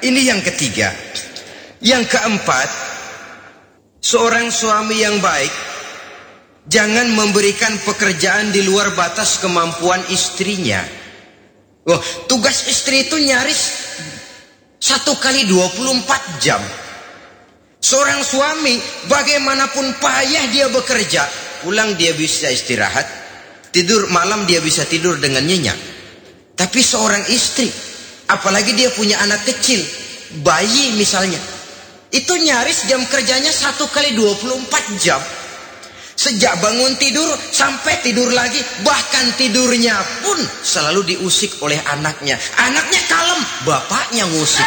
Ini yang ketiga. Yang keempat, seorang suami yang baik jangan memberikan pekerjaan di luar batas kemampuan istrinya. Tugas istri itu nyaris 1 kali 24 jam. Seorang suami bagaimanapun payah dia bekerja, pulang dia bisa istirahat, tidur malam dia bisa tidur dengan nyenyak. Tapi seorang istri, apalagi dia punya anak kecil, bayi misalnya, itu nyaris jam kerjanya 1 kali 24 jam. Sejak bangun tidur sampai tidur lagi, bahkan tidurnya pun selalu diusik oleh anaknya. Anaknya kalem, bapaknya ngusik.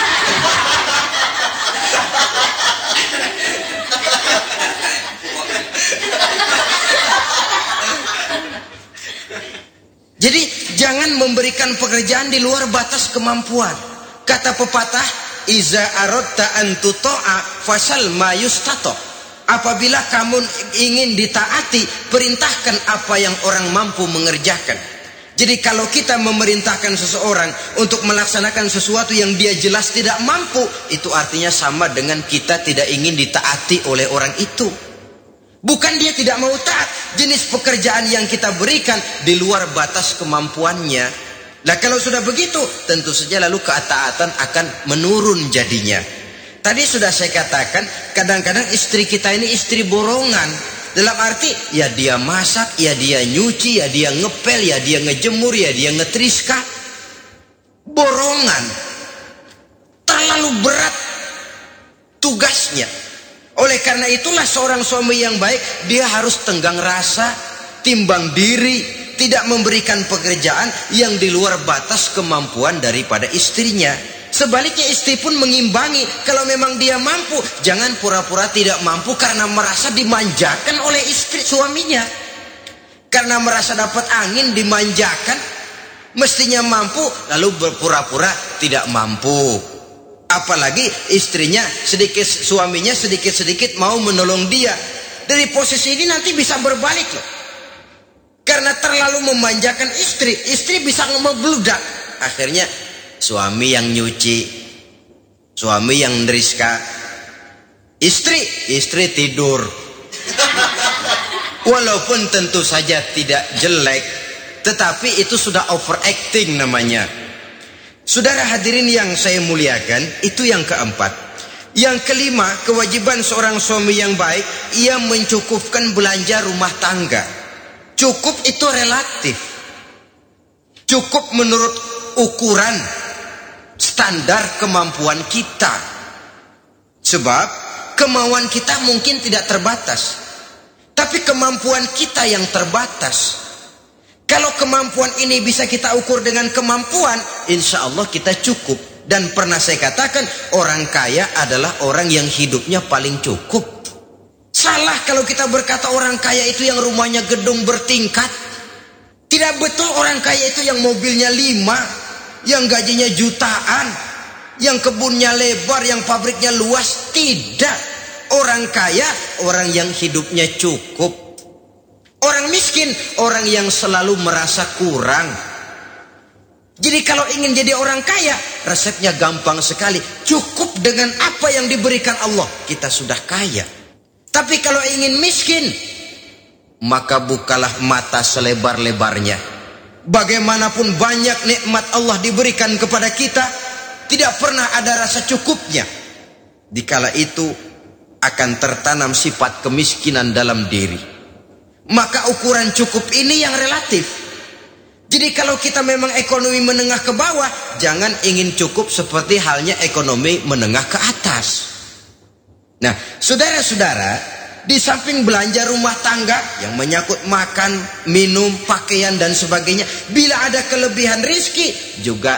Jadi jangan memberikan pekerjaan di luar batas kemampuan. Kata pepatah, iza aradta an tuta'a fasal ma yustato. Apabila kamu ingin ditaati, perintahkan apa yang orang mampu mengerjakan. Jadi kalau kita memerintahkan seseorang untuk melaksanakan sesuatu yang dia jelas tidak mampu, itu artinya sama dengan kita tidak ingin ditaati oleh orang itu. Bukan dia tidak mau taat, jenis pekerjaan yang kita berikan di luar batas kemampuannya. Nah kalau sudah begitu, tentu saja lalu ketaatan akan menurun jadinya. Tadi sudah saya katakan, kadang-kadang istri kita ini istri borongan. Dalam arti, ya dia masak, ya dia nyuci, ya dia ngepel, ya dia ngejemur, ya dia ngetriska. Borongan. Terlalu berat tugasnya. Oleh karena itulah seorang suami yang baik, dia harus tenggang rasa, timbang diri, tidak memberikan pekerjaan yang di luar batas kemampuan daripada istrinya. Sebaliknya istri pun mengimbangi. Kalau memang dia mampu, jangan pura-pura tidak mampu karena merasa dimanjakan oleh istri suaminya. Karena merasa dapat angin dimanjakan, mestinya mampu, lalu berpura-pura tidak mampu. Apalagi istrinya suaminya sedikit-sedikit mau menolong dia. Dari posisi ini nanti bisa berbalik loh. Karena terlalu memanjakan istri, istri bisa membludak. Akhirnya suami yang nyuci, suami yang neriska, istri tidur. Walaupun tentu saja tidak jelek, tetapi itu sudah overacting namanya. Saudara hadirin yang saya muliakan, itu yang keempat. Yang kelima, kewajiban seorang suami yang baik, ia mencukupkan belanja rumah tangga. Cukup itu relatif. Cukup menurut ukuran standar kemampuan kita. Sebab kemauan kita mungkin tidak terbatas, tapi kemampuan kita yang terbatas. Kalau kemampuan ini bisa kita ukur dengan kemampuan, insya Allah kita cukup. Dan pernah saya katakan, orang kaya adalah orang yang hidupnya paling cukup. Salah kalau kita berkata orang kaya itu yang rumahnya gedung bertingkat. Tidak betul orang kaya itu yang mobilnya 5, yang gajinya jutaan, yang kebunnya lebar, yang pabriknya luas. Tidak. Orang kaya, orang yang hidupnya cukup. Orang miskin, orang yang selalu merasa kurang. Jadi kalau ingin jadi orang kaya, resepnya gampang sekali. Cukup dengan apa yang diberikan Allah, kita sudah kaya. Tapi kalau ingin miskin, maka bukalah mata selebar-lebarnya. Bagaimanapun banyak nikmat Allah diberikan kepada kita, tidak pernah ada rasa cukupnya. Dikala itu akan tertanam sifat kemiskinan dalam diri. Maka ukuran cukup ini yang relatif. Jadi kalau kita memang ekonomi menengah ke bawah, jangan ingin cukup seperti halnya ekonomi menengah ke atas. Nah, saudara-saudara, di samping belanja rumah tangga yang menyangkut makan, minum, pakaian dan sebagainya, bila ada kelebihan rizki, juga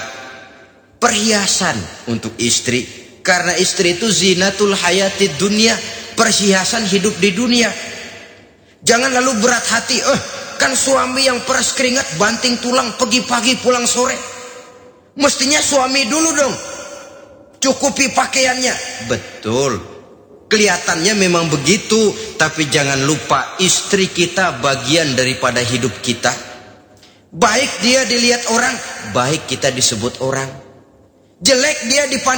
perhiasan untuk istri. Karena istri itu zinatul hayati dunia, perhiasan hidup di dunia. Jangan lalu berat hati, kan suami yang peras keringat, banting tulang, pergi pagi pulang sore. Mestinya suami dulu dong cukupi pakaiannya. Betul, kelihatannya memang begitu, tapi jangan lupa istri kita bagian daripada hidup kita. Baik dia dilihat orang, baik kita disebut orang. Jelek dia dipandang